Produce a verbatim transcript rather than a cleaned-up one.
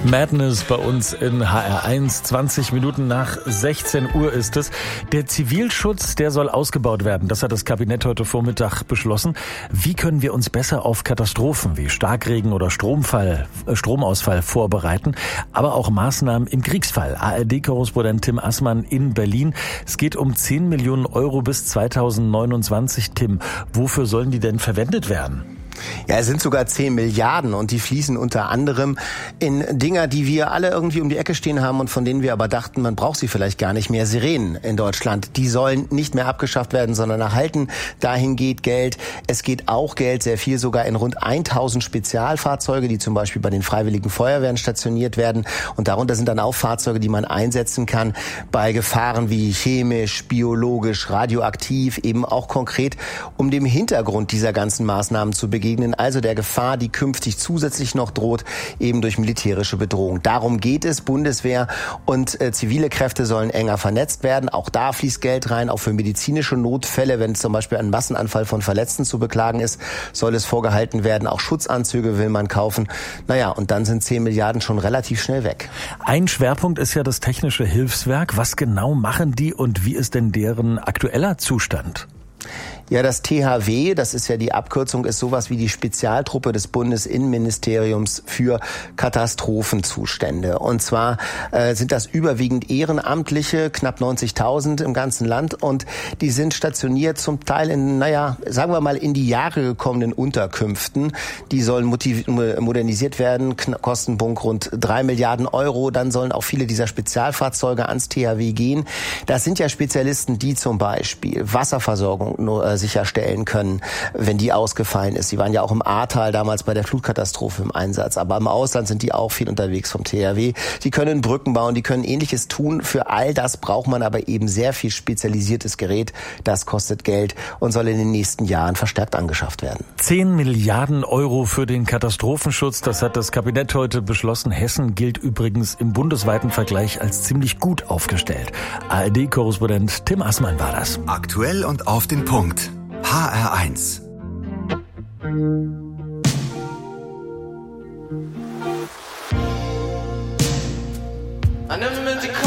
Madness bei uns in H R eins. zwanzig Minuten nach sechzehn Uhr ist es. Der Zivilschutz, der soll ausgebaut werden. Das hat das Kabinett heute Vormittag beschlossen. Wie können wir uns besser auf Katastrophen wie Starkregen oder Stromfall, äh, Stromausfall vorbereiten? Aber auch Maßnahmen im Kriegsfall. A R D-Korrespondent Tim Assmann in Berlin. Es geht um zehn Millionen Euro bis zweitausendneunundzwanzig. Tim, wofür sollen die denn verwendet werden? Ja, es sind sogar zehn Milliarden und die fließen unter anderem in Dinger, die wir alle irgendwie um die Ecke stehen haben und von denen wir aber dachten, man braucht sie vielleicht gar nicht mehr. Sirenen in Deutschland, die sollen nicht mehr abgeschafft werden, sondern erhalten. Dahin geht Geld. Es geht auch Geld, sehr viel sogar, in rund tausend Spezialfahrzeuge, die zum Beispiel bei den Freiwilligen Feuerwehren stationiert werden. Und darunter sind dann auch Fahrzeuge, die man einsetzen kann bei Gefahren wie chemisch, biologisch, radioaktiv, eben auch konkret, um dem Hintergrund dieser ganzen Maßnahmen zu begegnen. Also der Gefahr, die künftig zusätzlich noch droht, eben durch militärische Bedrohung. Darum geht es. Bundeswehr und äh, zivile Kräfte sollen enger vernetzt werden. Auch da fließt Geld rein, auch für medizinische Notfälle. Wenn zum Beispiel ein Massenanfall von Verletzten zu beklagen ist, soll es vorgehalten werden. Auch Schutzanzüge will man kaufen. Naja, und dann sind zehn Milliarden schon relativ schnell weg. Ein Schwerpunkt ist ja das Technische Hilfswerk. Was genau machen die und wie ist denn deren aktueller Zustand? Ja, das T H W, das ist ja die Abkürzung, ist sowas wie die Spezialtruppe des Bundesinnenministeriums für Katastrophenzustände. Und zwar äh, sind das überwiegend Ehrenamtliche, knapp neunzigtausend im ganzen Land. Und die sind stationiert zum Teil in, naja, sagen wir mal, in die Jahre gekommenen Unterkünften. Die sollen motiv- modernisiert werden, Kostenpunkt rund drei Milliarden Euro. Dann sollen auch viele dieser Spezialfahrzeuge ans T H W gehen. Das sind ja Spezialisten, die zum Beispiel Wasserversorgung nur, äh, sicherstellen können, wenn die ausgefallen ist. Sie waren ja auch im Ahrtal damals bei der Flutkatastrophe im Einsatz, aber im Ausland sind die auch viel unterwegs vom T H W. Die können Brücken bauen, die können Ähnliches tun. Für all das braucht man aber eben sehr viel spezialisiertes Gerät. Das kostet Geld und soll in den nächsten Jahren verstärkt angeschafft werden. zehn Milliarden Euro für den Katastrophenschutz, das hat das Kabinett heute beschlossen. Hessen gilt übrigens im bundesweiten Vergleich als ziemlich gut aufgestellt. A R D-Korrespondent Tim Assmann war das. Aktuell und auf den Punkt. H R eins.